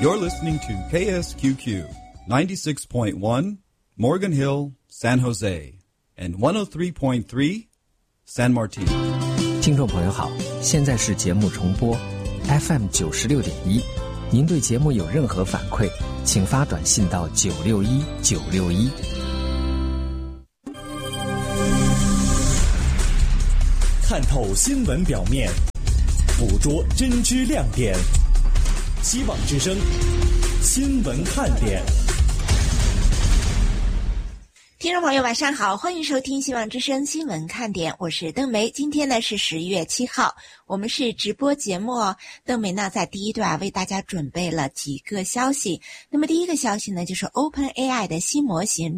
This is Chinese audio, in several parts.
You're listening to KSQQ 96.1 Morgan Hill, San Jose, and 103.3 San Martin. 听众朋友好，现在是节目重播 FM 96.1。您对节目有任何反馈，请发短信到961-961。 看透新闻表面，捕捉真知亮点。希望之声新闻看点。 听众朋友晚上好，欢迎收听希望之声新闻看点，我是邓梅。今天呢是10月7号，我们是直播节目哦。邓梅呢在第一段为大家准备了几个消息。那么第一个消息呢就是 OpenAI 的新模型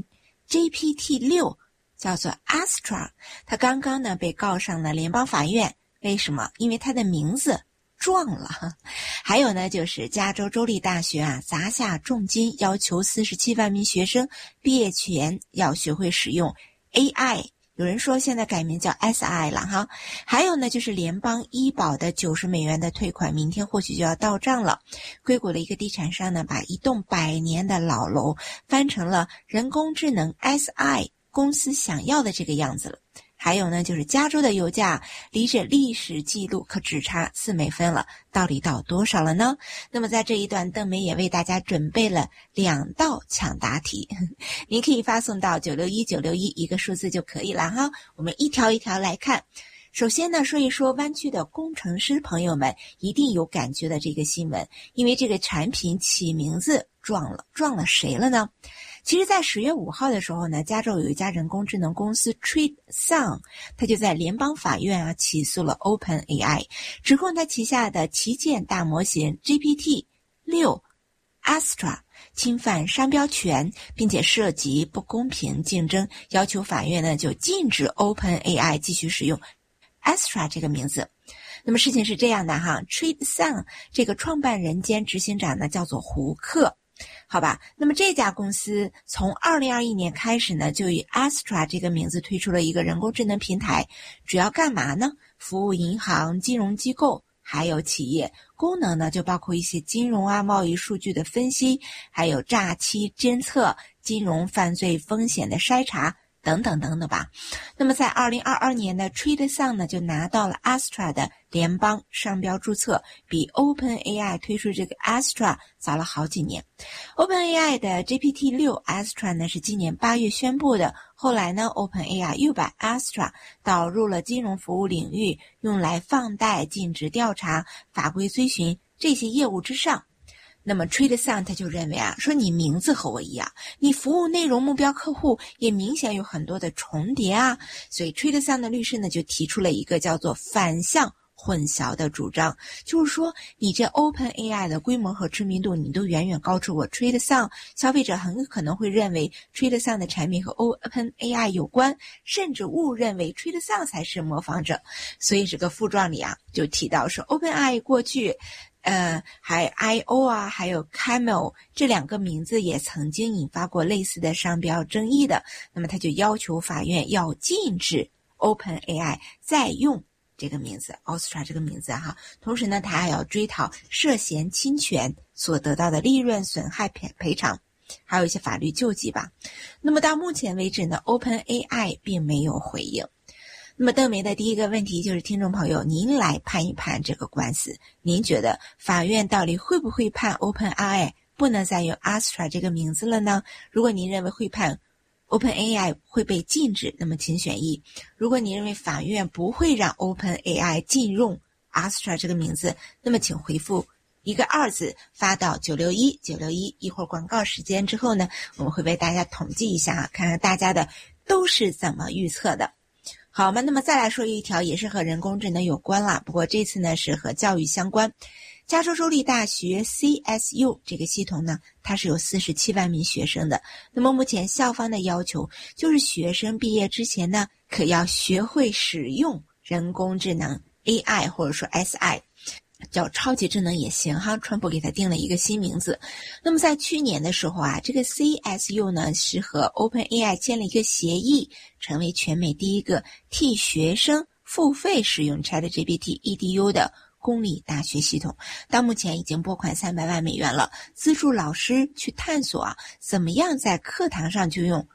GPT-6 叫做 Astra， 它刚刚呢被告上了联邦法院。为什么？因为它的名字撞了。还有呢就是加州州立大学砸下重金，要求47万名学生毕业前要学会使用 AI， 有人说现在改名叫 SI 了哈。还有呢就是联邦医保的90美元的退款明天或许就要到账了。硅谷的一个地产商呢把一栋100年的老楼翻成了人工智能 SI 公司想要的这个样子了。还有呢就是加州的油价离着历史记录可只差4美分了，到底到多少了呢？那么在这一段邓梅也为大家准备了2道抢答题，您可以发送到961-961一个数字就可以了哈。我们一条一条来看。首先呢说一说湾区的工程师朋友们一定有感觉的这个新闻，因为这个产品起名字撞了谁了呢？其实在10月5号的时候呢，加州有一家人工智能公司 TreatSound， 它就在联邦法院起诉了 OpenAI， 指控它旗下的旗舰大模型 GPT-6 Astra 侵犯商标权，并且涉及不公平竞争，要求法院呢就禁止 OpenAI 继续使用 Astra 这个名字。那么事情是这样的哈 ，TreatSound 这个创办人兼执行长呢叫做胡克。好吧，那么这家公司从2021年开始呢，就以 Astra 这个名字推出了一个人工智能平台，主要干嘛呢？服务银行、金融机构还有企业，功能呢就包括一些金融贸易数据的分析，还有诈欺侦测、金融犯罪风险的筛查等等等等吧。那么在2022年呢 TreatSound 呢就拿到了 Astra 的联邦商标注册，比 OpenAI 推出这个 Astra 早了好几年。OpenAI 的 GPT-6 Astra 呢是今年8月宣布的，后来呢 OpenAI 又把 Astra 导入了金融服务领域，用来放贷、尽职调查、法规遵循这些业务之上。那么 TreatSound 他就认为说你名字和我一样，你服务内容目标客户也明显有很多的重叠所以 TreatSound 的律师呢就提出了一个叫做反向混淆的主张，就是说你这 OpenAI 的规模和知名度你都远远高出我 TreatSound， 消费者很可能会认为 TreatSound 的产品和 OpenAI 有关，甚至误认为 TreatSound 才是模仿者。所以这个附状里就提到说 OpenAI 过去还有 IO 还有 Camel 这2个名字也曾经引发过类似的商标争议的，那么他就要求法院要禁止 OpenAI 再用这个名字 Astra 这个名字同时呢他还要追讨涉嫌侵权所得到的利润损害赔偿，还有一些法律救济吧。那么到目前为止呢 OpenAI 并没有回应。那么邓梅的第一个问题就是，听众朋友您来判一判这个官司，您觉得法院到底会不会判 OpenAI 不能再用 Astra 这个名字了呢？如果您认为会判 OpenAI 会被禁止，那么请选一；如果您认为法院不会让 OpenAI 禁用 Astra 这个名字，那么请回复一个2字发到961-961。一会儿广告时间之后呢，我们会为大家统计一下看看大家的都是怎么预测的。好吗？那么再来说一条也是和人工智能有关了，不过这次呢是和教育相关。加州州立大学 CSU 这个系统呢，它是有47万名学生的。那么目前校方的要求就是学生毕业之前呢，可要学会使用人工智能 AI 或者说 SI，叫超级智能也行哈，川普给他定了一个新名字。那么在去年的时候这个 CSU 呢是和 OpenAI 签了一个协议，成为全美第一个替学生付费使用 ChatGPT EDU 的公立大学系统，到目前已经拨款300万美元了，资助老师去探索怎么样在课堂上就用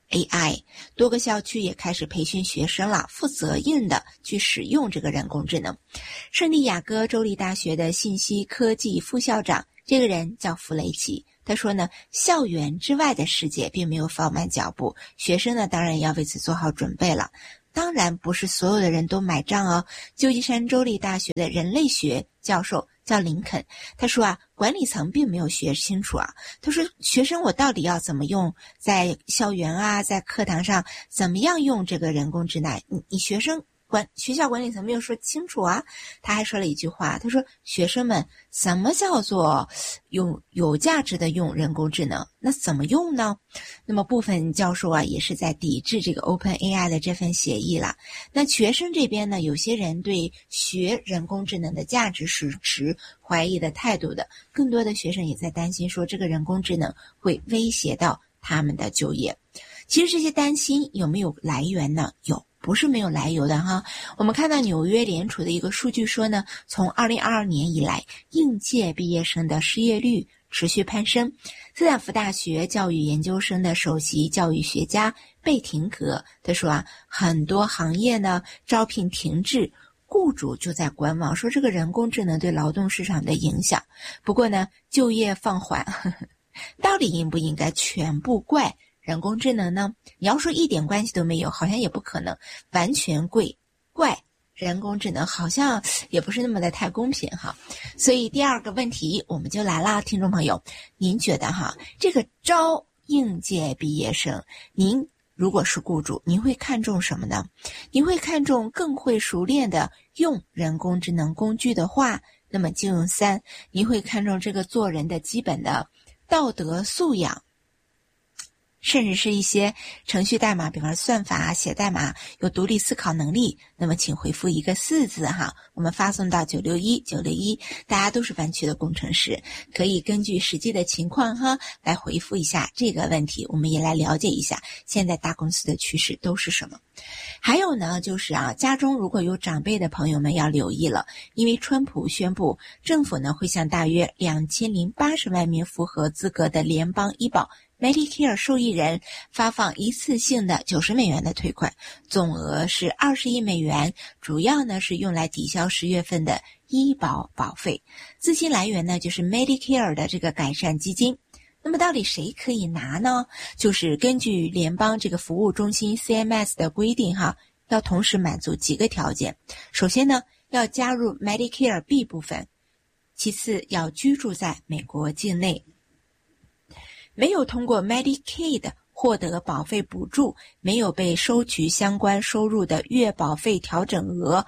AI， 多个校区也开始培训学生了，负责任的去使用这个人工智能。圣地亚哥州立大学的信息科技副校长，这个人叫弗雷奇，他说呢，校园之外的世界并没有放慢脚步，学生呢当然要为此做好准备了。当然不是所有的人都买账哦。旧金山州立大学的人类学教授叫林肯，他说管理层并没有学清楚他说学生我到底要怎么用，在校园在课堂上怎么样用这个人工智能，你学校管理层没有说清楚他还说了一句话，他说学生们，什么叫做有价值的用人工智能，那怎么用呢？那么部分教授也是在抵制这个 OpenAI 的这份协议了。那学生这边呢，有些人对学人工智能的价值是持怀疑的态度的，更多的学生也在担心说这个人工智能会威胁到他们的就业。其实这些担心有没有来源呢？有，不是没有来由的哈。我们看到纽约联储的一个数据说呢，从2022年以来，应届毕业生的失业率持续攀升。斯坦福大学教育研究生的首席教育学家贝廷格他说很多行业呢招聘停滞，雇主就在观望，说这个人工智能对劳动市场的影响。不过呢，就业放缓，到底应不应该全部怪人工智能呢？你要说一点关系都没有，好像也不可能完全怪人工智能，好像也不是那么的太公平哈。所以第二个问题我们就来了，听众朋友，您觉得这个招应届毕业生，您如果是雇主，您会看重什么呢？您会看重更会熟练的用人工智能工具的话，那么就用3，您会看重这个做人的基本的道德素养，甚至是一些程序代码，比方说算法写代码有独立思考能力，那么请回复一个4字我们发送到961，大家都是湾区的工程师，可以根据实际的情况来回复一下这个问题，我们也来了解一下现在大公司的趋势都是什么。还有呢，就是家中如果有长辈的朋友们要留意了，因为川普宣布政府呢会向大约2080万名符合资格的联邦医保Medicare 受益人发放一次性的90美元的退款，总额是20亿美元，主要呢是用来抵消10月份的医保保费。资金来源呢就是 Medicare 的这个改善基金。那么到底谁可以拿呢？就是根据联邦这个服务中心 CMS 的规定要同时满足几个条件。首先呢，要加入 Medicare B 部分，其次要居住在美国境内，没有通过 Medicaid 获得保费补助，没有被收取相关收入的月保费调整额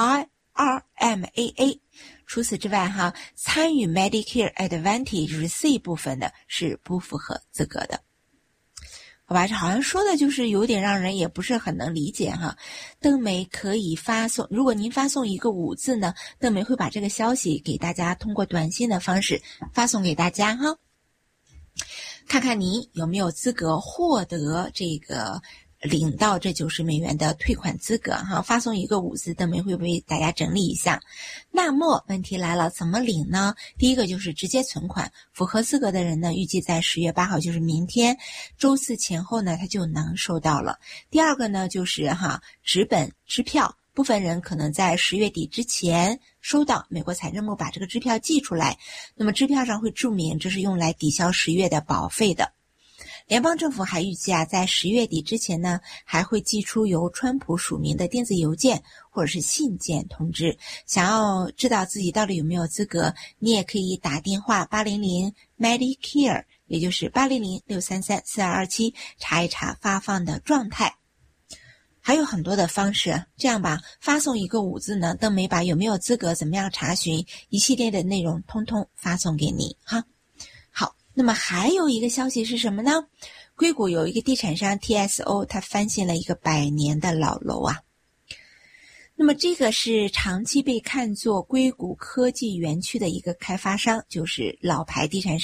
IRMAA。 除此之外参与 Medicare Advantage C 部分的是不符合资格的。好吧，这好像说的就是有点让人也不是很能理解邓梅可以发送，如果您发送一个5字呢，邓梅会把这个消息给大家通过短信的方式发送给大家看看你有没有资格获得这个领到这90美元的退款资格发送一个5字，邓梅会为大家整理一下。那么问题来了，怎么领呢？第一个就是直接存款，符合资格的人呢，预计在10月8号，就是明天周4前后呢，他就能收到了。第二个呢，就是纸本支票，部分人可能在10月底之前收到，美国财政部把这个支票寄出来，那么支票上会注明这是用来抵消10月的保费的。联邦政府还预计在10月底之前呢，还会寄出由川普署名的电子邮件或者是信件通知。想要知道自己到底有没有资格，你也可以打电话800 Medicare， 也就是800-633-4227，查一查发放的状态。还有很多的方式，这样吧，发送一个5字呢，邓梅把有没有资格，怎么样查询，一系列的内容通通发送给你好，那么还有一个消息是什么呢？硅谷有一个地产商 TSO， 他翻新了一个100年的老楼那么这个是长期被看作硅谷科技园区的一个开发商，就是老牌地产商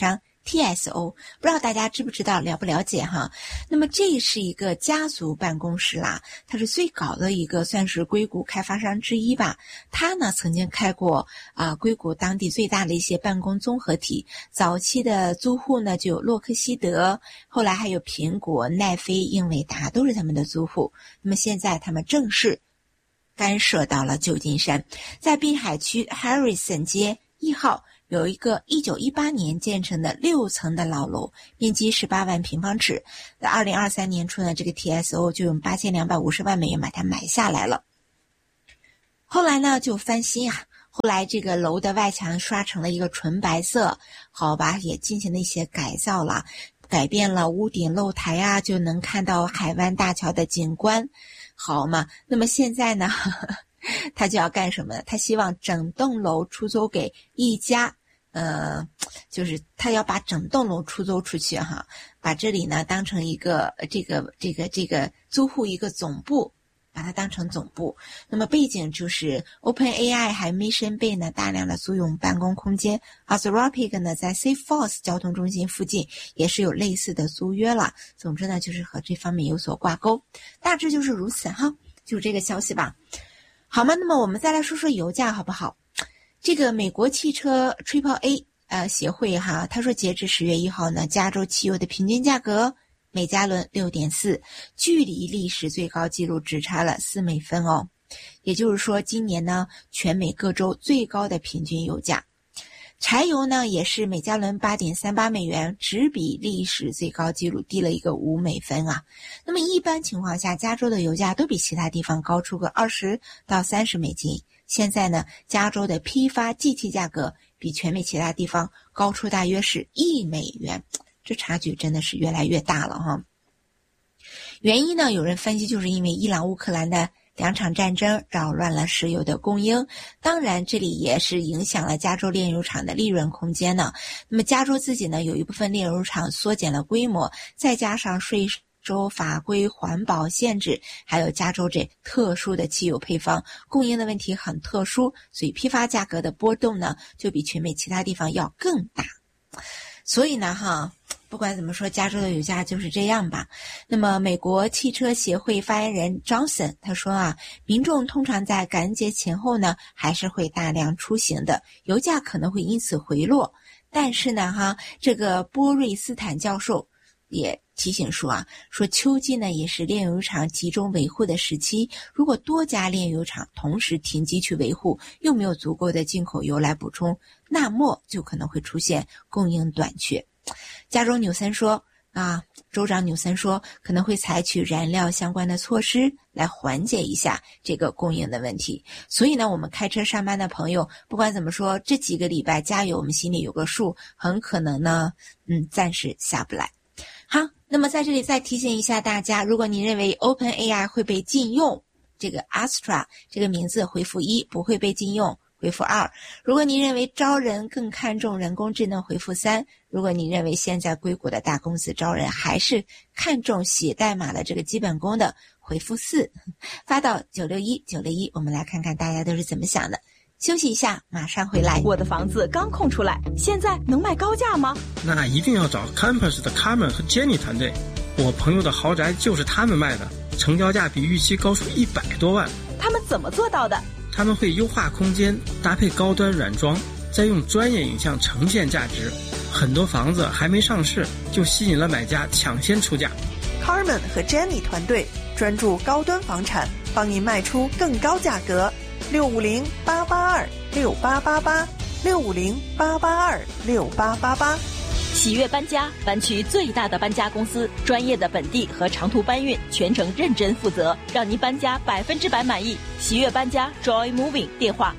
TSO， 不知道大家知不知道，了不了解哈？那么这是一个家族办公室啦，它是最搞的一个，算是硅谷开发商之一吧。他呢曾经开过硅谷当地最大的一些办公综合体，早期的租户呢就有洛克希德，后来还有苹果、奈飞、英伟达都是他们的租户。那么现在他们正式干涉到了旧金山，在滨海区 Harrison 街1号有一个1918年建成的6层的老楼，面积18万平方尺。在2023年初呢，这个 TSO 就用8250万美元把它买下来了。后来呢就翻新后来这个楼的外墙刷成了一个纯白色，好吧，也进行了一些改造了，改变了屋顶露台就能看到海湾大桥的景观，好嘛。那么现在呢他就要干什么呢？他希望整栋楼出租给一家就是他要把整栋楼出租出去把这里呢当成一个这个租户一个总部，把它当成总部。那么背景就是 OpenAI 还 Mission Bay 呢大量的租用办公空间， Anthropic 呢在 Safe Falls 交通中心附近也是有类似的租约了。总之呢就是和这方面有所挂钩，大致就是如此就是这个消息吧。好吗？那么我们再来说说油价好不好？这个美国汽车 AAA 协会他说截至10月1号呢，加州汽油的平均价格每加仑 6.4， 距离历史最高纪录只差了4美分哦。也就是说今年呢全美各州最高的平均油价。柴油呢也是每加仑 8.38 美元，只比历史最高纪录低了一个5美分那么一般情况下，加州的油价都比其他地方高出个20到30美金。现在呢，加州的批发计气价格比全美其他地方高出大约是1美元，这差距真的是越来越大了原因呢，有人分析就是因为伊朗乌克兰的2场战争扰乱了石油的供应，当然这里也是影响了加州炼油厂的利润空间呢。那么加州自己呢有一部分炼油厂缩减了规模，再加上税收法规、环保限制，还有加州这特殊的汽油配方供应的问题很特殊，所以批发价格的波动呢就比全美其他地方要更大。所以呢不管怎么说，加州的油价就是这样吧。那么美国汽车协会发言人 Johnson 他说民众通常在感恩节前后呢还是会大量出行的，油价可能会因此回落。但是呢这个波瑞斯坦教授也提醒说秋季呢也是炼油厂集中维护的时期，如果多家炼油厂同时停机去维护，又没有足够的进口油来补充，那么就可能会出现供应短缺。加州纽森说州长纽森说可能会采取燃料相关的措施来缓解一下这个供应的问题。所以呢，我们开车上班的朋友，不管怎么说，这几个礼拜加油，我们心里有个数，很可能呢暂时下不来。好，那么在这里再提醒一下大家，如果你认为 OpenAI 会被禁用，这个 Astra 这个名字回复1，不会被禁用回复2。如果你认为招人更看重人工智能，回复3。如果你认为现在硅谷的大公司招人还是看重写代码的这个基本功的，回复4。发到961，我们来看看大家都是怎么想的。休息一下，马上回来。 我的房子刚空出来，现在能卖高价吗？ 那一定要找 Campus 的 Carmen 和 Jenny 团队，我朋友的豪宅就是他们卖的，成交价比预期高出100多万。 他们怎么做到的？ 他们会优化空间，搭配高端软装，再用专业影像呈现价值。很多房子还没上市，就吸引了买家抢先出价。 Carmen 和 Jenny 团队专注高端房产，帮您卖出更高价格。650-882-6888，650-882-6888。 喜悦搬家，湾区最大的搬家公司，专业的本地和长途搬运，全程认真负责，让您搬家100%满意。喜悦搬家 Joy Moving， 电话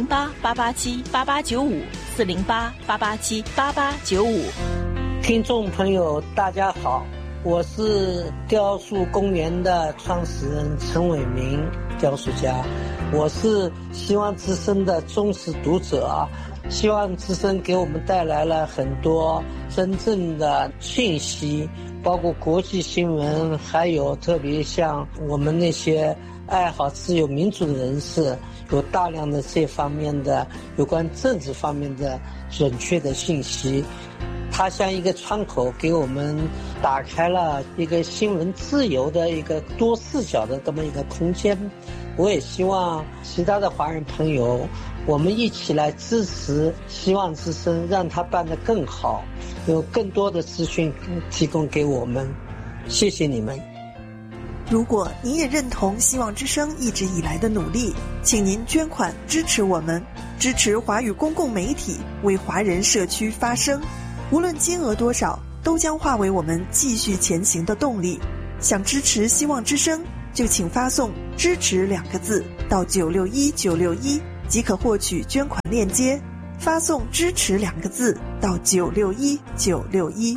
408-887-8895，408-887-8895。 听众朋友大家好，我是雕塑公园的创始人陈伟明雕塑家，我是希望之声的忠实读者，希望之声给我们带来了很多真正的信息，包括国际新闻，还有特别像我们那些爱好自由民主的人士，有大量的这方面的有关政治方面的准确的信息。 它像一个窗口，给我们打开了一个新闻自由的一个多视角的这么一个空间。我也希望其他的华人朋友，我们一起来支持希望之声，让它办得更好，有更多的资讯提供给我们。谢谢你们。 如果你也认同希望之声一直以来的努力，请您捐款支持我们，支持华语公共媒体，为华人社区发声。无论金额多少，都将化为我们继续前行的动力。想支持希望之声，就请发送支持2个字到961961，即可获取捐款链接。发送支持2个字到961961。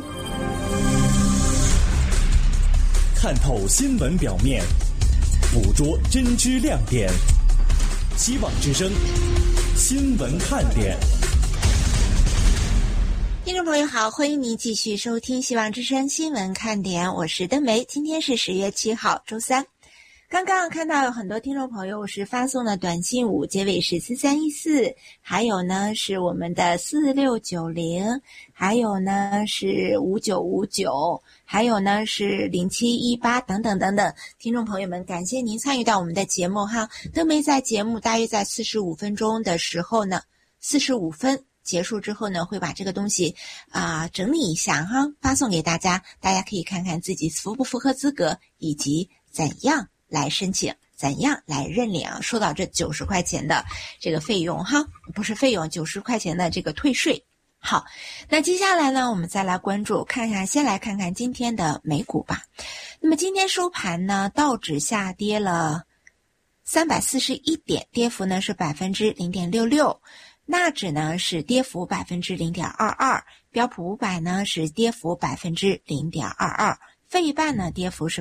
看透新闻表面，捕捉真知亮点。希望之声新闻看点。 听众朋友好，欢迎您继续收听希望之声新闻看点，我是登梅。今天是10月7号周三。刚刚看到有很多听众朋友是发送的短信5，结尾是4314，还有呢是我们的4690，还有呢是5959，还有呢是0718等等等等。听众朋友们，感谢您参与到我们的节目哈。登梅在节目大约在45分钟的时候呢，45分结束之后呢，会把这个东西整理一下哈，发送给大家，大家可以看看自己符不符合资格，以及怎样来申请，怎样来认领收到这90块钱的这个费用哈，不是费用，90块钱的这个退税。好，那接下来呢，我们再来关注先来看看今天的美股吧。那么今天收盘呢，道指下跌了341点，跌幅呢是 0.66%， 纳指呢是跌幅 0.22%， 标普500呢是跌幅 0.22%，费半呢跌幅是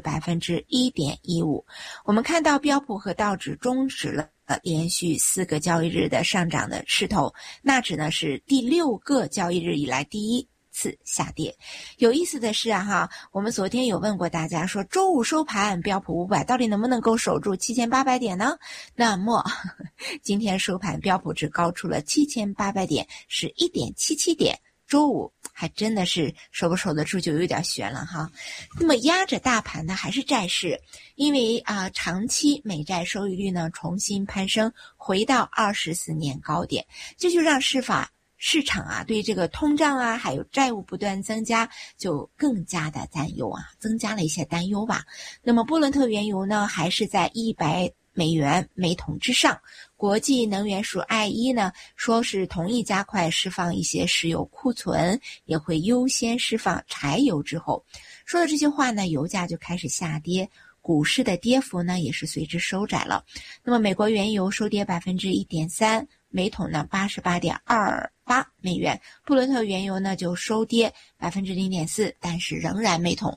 1.15%。 我们看到标普和道指终止了连续4个交易日的上涨的势头，纳指呢是第6个交易日以来第一次下跌。有意思的是我们昨天有问过大家说，周五收盘标普500到底能不能够守住7800点呢？那么今天收盘标普只高出了7800点，是 1.77 点，周五还真的是守不守得住就有点悬了哈。那么压着大盘的还是债市，因为长期美债收益率呢重新攀升，回到24年高点，这就让市场对这个通胀还有债务不断增加就更加的担忧增加了一些担忧吧。那么布伦特原油呢还是在$100每桶之上，国际能源署 IE 呢说是同意加快释放一些石油库存，也会优先释放柴油。之后说了这些话呢，油价就开始下跌，股市的跌幅呢也是随之收窄了。那么美国原油收跌 1.3%， 每桶呢88.28美元，布伦特原油呢就收跌 0.4%， 但是仍然每桶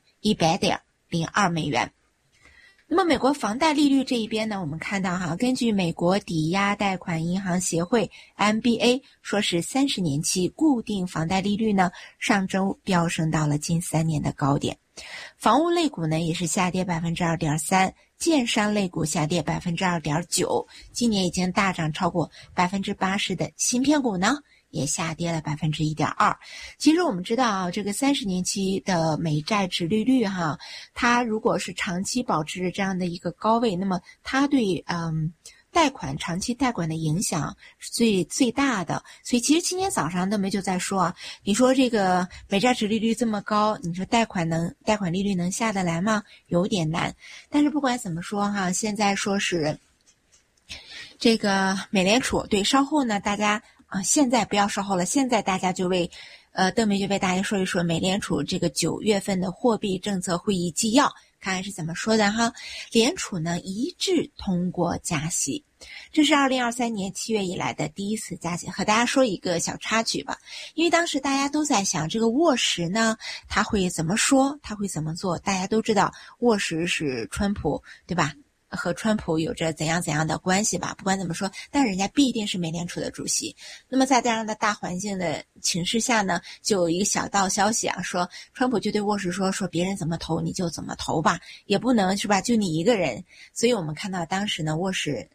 100.02美元。那么美国房贷利率这一边呢，我们看到根据美国抵押贷款银行协会 MBA 说是30年期固定房贷利率呢上周飙升到了近3年的高点。房屋类股呢也是下跌 2.3%， 建商类股下跌 2.9%， 今年已经大涨超过 80% 的芯片股呢也下跌了 1.2%。 其实我们知道这个30年期的美债殖利率它如果是长期保持这样的一个高位，那么它对长期贷款的影响是最大的。所以其实今天早上邓梅就在说你说这个美债殖利率这么高，你说贷款利率能下得来吗？有点难。但是不管怎么说现在说是这个美联储稍后呢大家现在不要稍后了，现在大家就邓梅就为大家说一说美联储这个9月份的货币政策会议纪要，看看是怎么说的联储呢一致通过加息，这是2023年7月以来的第一次加息。和大家说一个小插曲吧，因为当时大家都在想这个沃什呢他会怎么说，他会怎么做。大家都知道沃什是川普对吧，和川普有着怎样的关系吧，不管怎么说，但人家必定是美联储的主席。那么在这样的大环境的情势下呢，就有一个小道消息说川普就对沃什说别人怎么投你就怎么投吧，也不能是吧就你一个人。所以我们看到当时呢沃什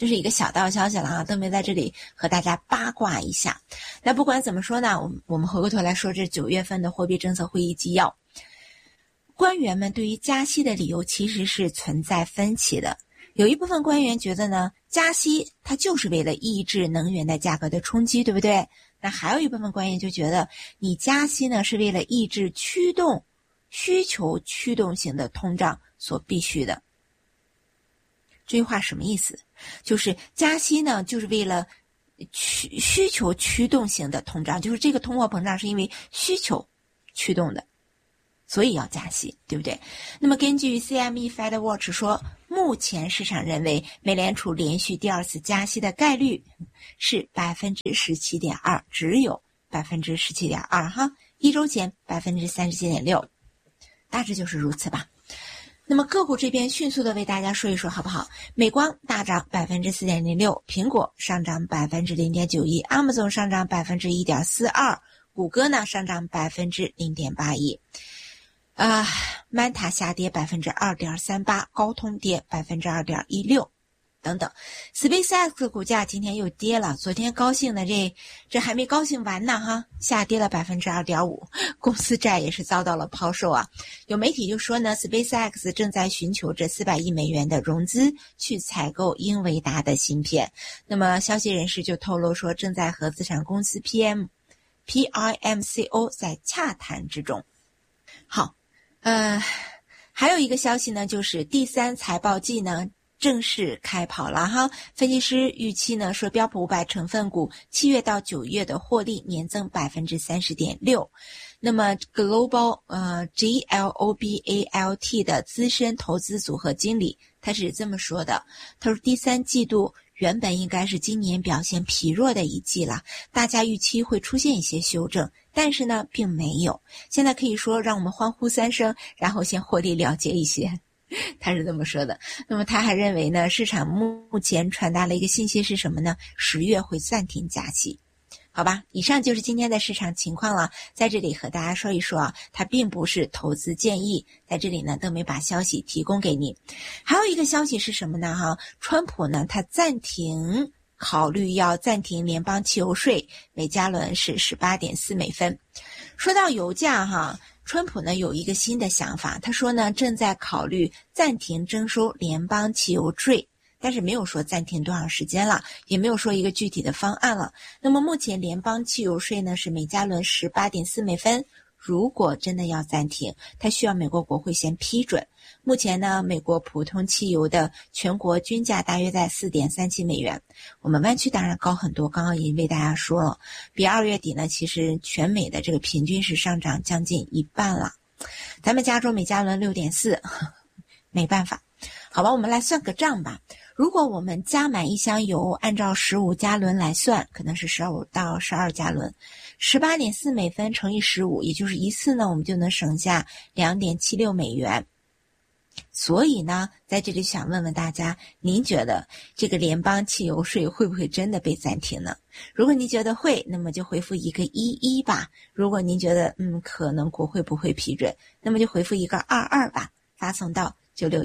这是一个小道消息了啊，邓梅在这里和大家八卦一下。那不管怎么说呢，我们回过头来说这9月份的货币政策会议纪要，官员们对于加息的理由其实是存在分歧的。有一部分官员觉得呢，加息它就是为了抑制能源的价格的冲击，对不对？那还有一部分官员就觉得，你加息呢是为了抑制需求驱动型的通胀所必须的。这句话什么意思？就是加息呢就是为了需求驱动型的通胀，就是这个通货膨胀是因为需求驱动的，所以要加息，对不对？那么根据 CME Fed Watch 说，目前市场认为美联储连续第二次加息的概率是 17.2%， 只有 17.2% 哈，一周前 37.6%， 大致就是如此吧。那么个股这边迅速的为大家说一说好不好？美光大涨 4.06%， 苹果上涨 0.91%， Amazon 上涨 1.42%， 谷歌呢上涨 0.81%。曼塔下跌 2.38%， 高通跌 2.16%等等。SpaceX 的股价今天又跌了，昨天高兴的这还没高兴完呢哈，下跌了 2.5%， 公司债也是遭到了抛售啊。有媒体就说呢 SpaceX 正在寻求这400亿美元的融资去采购英伟达的芯片。那么消息人士就透露说，正在和资产公司 PIMCO 在洽谈之中。好，还有一个消息呢，就是第3财报季呢正式开跑了哈。分析师预期呢说，标普500成分股7月到9月的获利年增 30.6%。那么 GLOBALT 的资深投资组合经理他是这么说的，他说第3季度原本应该是今年表现疲弱的一季了，大家预期会出现一些修正，但是呢并没有。现在可以说让我们欢呼3声，然后先获利了结一些。他是这么说的。那么他还认为呢，市场目前传达了一个信息是什么呢？10月会暂停加息。好吧，以上就是今天的市场情况了。在这里和大家说一说啊，它并不是投资建议，在这里呢邓梅把消息提供给你。还有一个消息是什么呢哈？川普呢他考虑要暂停联邦汽油税，每加仑是 18.4 美分。说到油价哈，川普呢有一个新的想法，他说呢正在考虑暂停征收联邦汽油税，但是没有说暂停多长时间了，也没有说一个具体的方案了。那么目前联邦汽油税呢是每加仑 18.4 美分，如果真的要暂停，它需要美国国会先批准。目前呢，美国普通汽油的全国均价大约在 4.37 美元。我们湾区当然高很多，刚刚已经为大家说了，比2月底呢，其实全美的这个平均是上涨将近一半了。咱们加州每加仑 6.4， 没办法。好吧，我们来算个账吧。如果我们加满一箱油，按照15加仑来算，可能是15到12加仑， 18.4 美分乘以15，也就是一次呢，我们就能省下 2.76 美元。所以呢，在这里想问问大家，您觉得这个联邦汽油税会不会真的被暂停呢？如果您觉得会，那么就回复一个11吧。如果您觉得可能国会不会批准，那么就回复一个22吧，发送到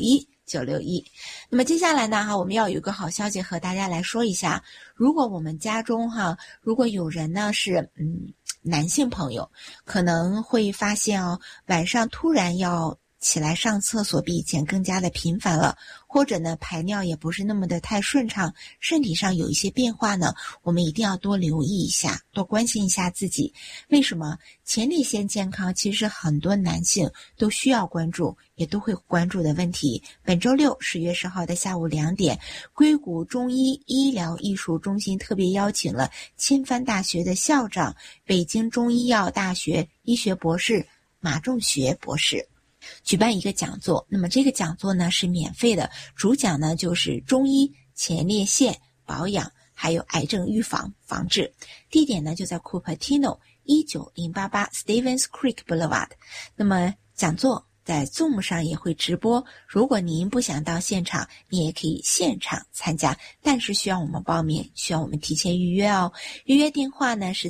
961。那么接下来呢我们要有一个好消息和大家来说一下。如果我们家中如果有人呢是男性朋友，可能会发现晚上突然要起来上厕所比以前更加的频繁了，或者呢排尿也不是那么的太顺畅，身体上有一些变化呢，我们一定要多留意一下，多关心一下自己。为什么前列腺健康其实很多男性都需要关注，也都会关注的问题。本周六10月10号的下午2点，硅谷中医医疗艺术中心特别邀请了钦藩大学的校长、北京中医药大学医学博士马仲学博士举办一个讲座。那么这个讲座呢是免费的，主讲呢就是中医、前列腺保养还有癌症预防防治。地点呢就在 Cupertino 19088 Stevens Creek Boulevard。 那么讲座在 Zoom 上也会直播，如果您不想到现场，你也可以现场参加，但是需要我们报名，需要我们提前预约哦。预约电话呢是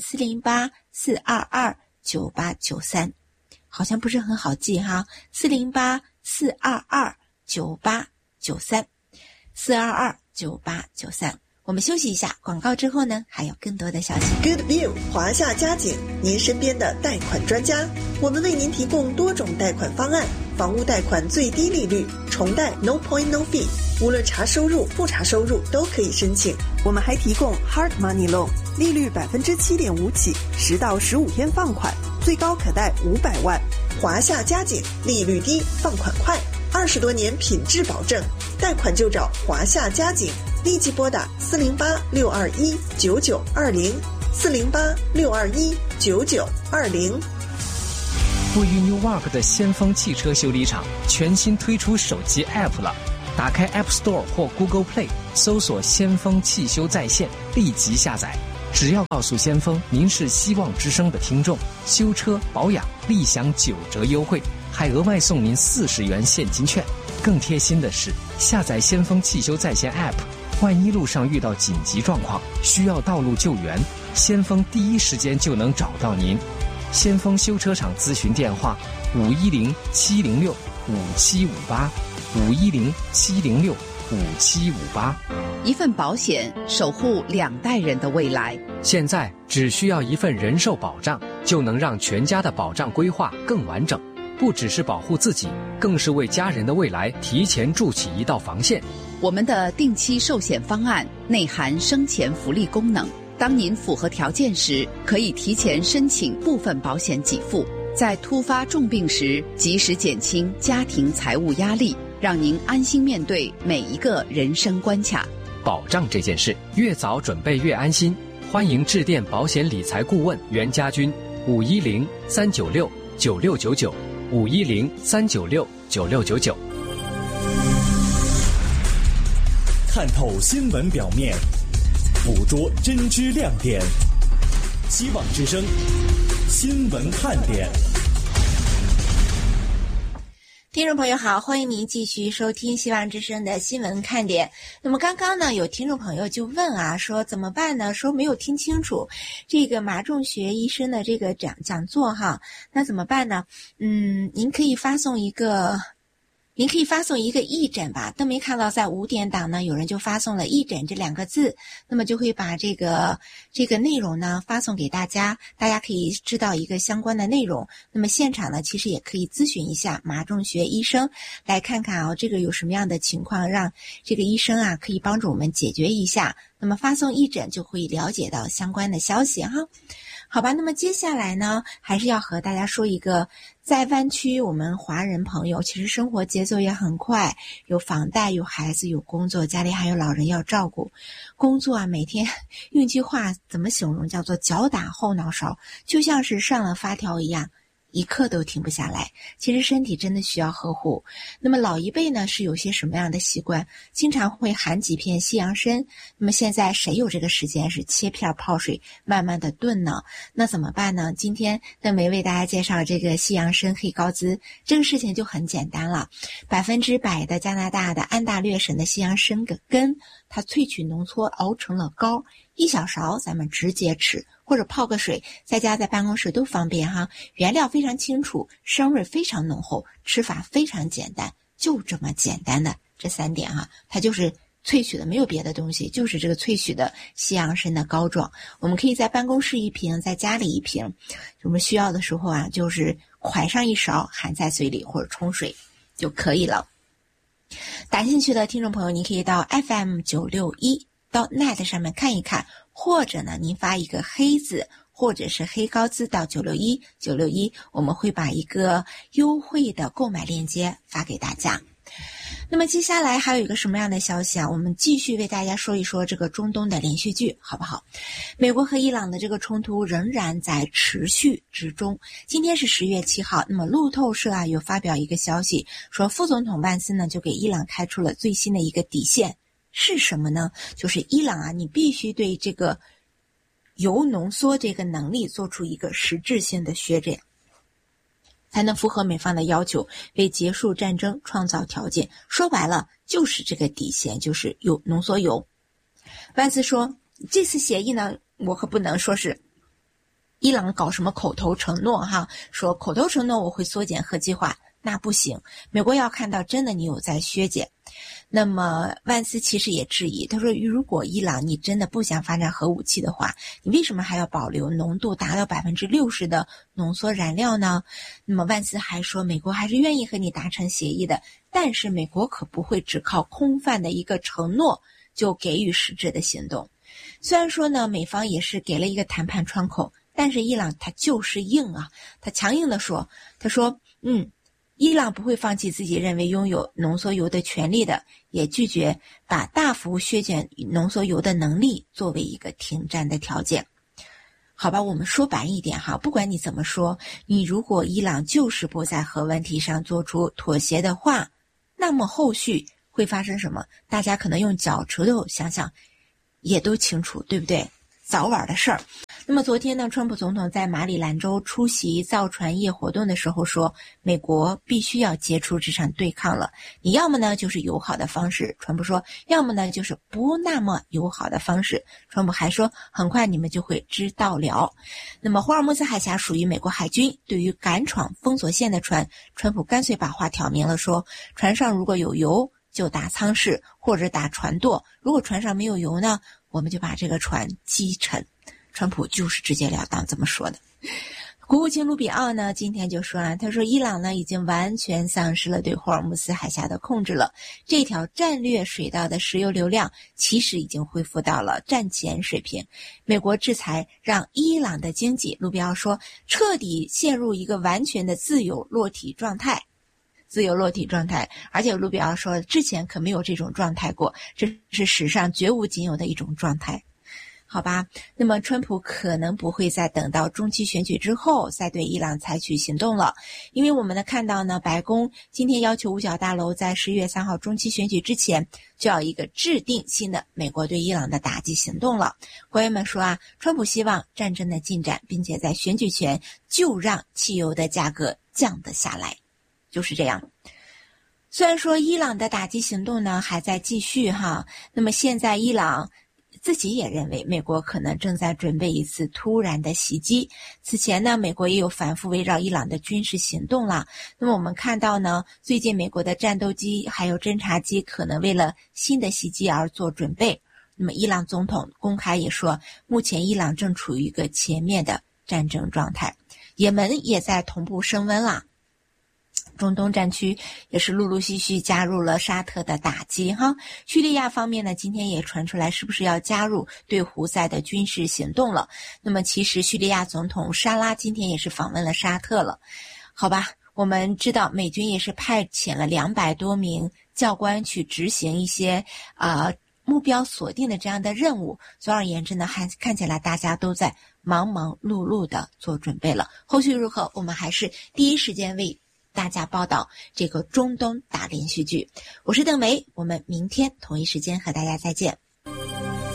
408-422-9893，好像不是很好记哈，408-422-9893，422-9893。 9893。我们休息一下，广告之后呢，还有更多的消息。 Good View 华夏嘉景，您身边的贷款专家，我们为您提供多种贷款方案，房屋贷款最低利率，重贷 No Point No Fee， 无论查收入不查收入都可以申请。我们还提供 Hard Money Loan， 利率 7.5% 起，10到15天放款，最高可贷500万。华夏嘉景，利率低，放款快，20多年品质保证，贷款就找华夏嘉景。立即拨打408-621-9920 408-621-9920。 位于 Newark 的先锋汽车修理厂全新推出手机 App 了，打开 App Store 或 Google Play， 搜索先锋汽修在线，立即下载。只要告诉先锋您是希望之声的听众，修车保养立享9折优惠，还额外送您40元现金券。更贴心的是，下载先锋汽修在线 App， 万一路上遇到紧急状况需要道路救援，先锋第一时间就能找到您。先锋修车厂咨询电话510-706-5758 510-706-5758。 一份保险守护2代人的未来。 现在只需要一份人寿保障，就能让全家的保障规划更完整，不只是保护自己，更是为家人的未来提前筑起一道防线。 我们的定期寿险方案内含生前福利功能，当您符合条件时，可以提前申请部分保险给付，在突发重病时及时减轻家庭财务压力，让您安心面对每一个人生关卡。 保障这件事，越早准备越安心。欢迎致电保险理财顾问袁家军510-396-9699 510-396-9699。 看透新闻表面，捕捉真知亮点。希望之声新闻看点。 听众朋友好，欢迎您继续收听希望之声的新闻看点。那么刚刚呢，有听众朋友就问啊，说怎么办呢？说没有听清楚这个马仲学医生的这个讲座哈，那怎么办呢？您可以发送一个义诊吧。邓梅看到在5点档呢，有人就发送了义诊这2个字，那么就会把这个内容呢发送给大家，大家可以知道一个相关的内容。那么现场呢，其实也可以咨询一下马仲学医生，来看看这个有什么样的情况，让这个医生啊可以帮助我们解决一下。那么发送义诊就会了解到相关的消息哈。好吧，那么接下来呢，还是要和大家说一个，在湾区我们华人朋友其实生活节奏也很快，有房贷，有孩子，有工作，家里还有老人要照顾。工作啊，每天用句话怎么形容，叫做脚打后脑勺，就像是上了发条一样，一刻都停不下来。其实身体真的需要呵护。那么老一辈呢，是有些什么样的习惯？经常会含几片西洋参。那么现在谁有这个时间是切片泡水慢慢的炖呢？那怎么办呢？今天邓梅为大家介绍这个西洋参黑高滋，这个事情就很简单了。100%的加拿大的安大略省的西洋参根，它萃取浓缩熬成了膏，1小勺咱们直接吃，或者泡个水，在家在办公室都方便哈。原料非常清楚，香味非常浓厚，吃法非常简单，就这么简单的这3点哈，它就是萃取的，没有别的东西，就是这个萃取的西洋参的膏状。我们可以在办公室1瓶，在家里1瓶，我们需要的时候啊，就是㧟上1勺，含在嘴里或者冲水就可以了。感兴趣的听众朋友，您可以到 FM961.net 上面看一看，或者呢，您发一个黑字或者是黑高滋到961，我们会把一个优惠的购买链接发给大家。那么接下来还有一个什么样的消息啊？我们继续为大家说一说这个中东的连续剧，好不好？美国和伊朗的这个冲突仍然在持续之中。今天是10月7号，那么路透社啊有发表一个消息，说副总统万斯呢就给伊朗开出了最新的一个底线，是什么呢？就是伊朗啊，你必须对这个铀浓缩这个能力做出一个实质性的削减，才能符合美方的要求，为结束战争创造条件。说白了就是这个底线，就是浓缩铀。万斯说，这次协议呢，我可不能说是伊朗搞什么口头承诺哈，说口头承诺我会缩减核计划， 那不行，美国要看到真的你有在削减。那么万斯其实也质疑，他说如果伊朗你真的不想发展核武器的话，你为什么还要保留浓度达到 60% 的浓缩燃料呢？那么万斯还说美国还是愿意和你达成协议的，但是美国可不会只靠空泛的一个承诺就给予实质的行动。虽然说呢美方也是给了一个谈判窗口，但是伊朗他就是硬啊，他强硬地说，他说伊朗不会放弃自己认为拥有浓缩铀的权利的，也拒绝把大幅削减浓缩铀的能力作为一个停战的条件。好吧，我们说白一点哈，不管你怎么说，你如果伊朗就是不在核问题上做出妥协的话，那么后续会发生什么？大家可能用脚趾头想想也都清楚，对不对？早晚的事儿。那么昨天呢，川普总统在马里兰州出席造船业活动的时候说，美国必须要结束这场对抗了，你要么呢就是友好的方式，川普说，要么呢就是不那么友好的方式，川普还说很快你们就会知道了。那么霍尔木兹海峡属于美国海军，对于敢闯封锁线的船，川普干脆把话挑明了，说船上如果有油就打舱室或者打船舵，如果船上没有油呢，我们就把这个船击沉。川普就是直截了当这么说的。国务卿卢比奥呢今天就说了，他说伊朗呢已经完全丧失了对霍尔木兹海峡的控制了，这条战略水道的石油流量其实已经恢复到了战前水平，美国制裁让伊朗的经济，卢比奥说彻底陷入一个完全的自由落体状态，而且卢比奥说之前可没有这种状态过，这是史上绝无仅有的一种状态。好吧，那么川普可能不会再等到中期选举之后再对伊朗采取行动了，因为我们看到呢，白宫今天要求五角大楼在11月3号中期选举之前就要一个制定新的美国对伊朗的打击行动了。官员们说啊，川普希望战争的进展，并且在选举前就让汽油的价格降得下来，就是这样。虽然说伊朗的打击行动呢还在继续哈，那么现在伊朗自己也认为美国可能正在准备一次突然的袭击。此前呢，美国也有反复围绕伊朗的军事行动了。那么我们看到呢，最近美国的战斗机还有侦察机可能为了新的袭击而做准备。那么伊朗总统公开也说，目前伊朗正处于一个全面的战争状态。也门也在同步升温了。中东战区也是陆陆续续加入了沙特的打击哈。叙利亚方面呢，今天也传出来是不是要加入对胡塞的军事行动了。那么其实叙利亚总统沙拉今天也是访问了沙特了。好吧，我们知道美军也是派遣了200多名教官去执行一些目标锁定的这样的任务。总而言之呢，看起来大家都在忙忙碌碌的做准备了。后续如何，我们还是第一时间为大家报道这个中东打连续剧。我是邓梅，我们明天同一时间和大家再见。